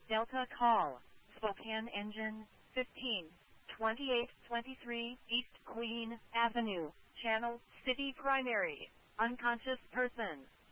Delta call. Spokane engine 15, 2823 East Queen Avenue, Channel City Primary. Unconscious person.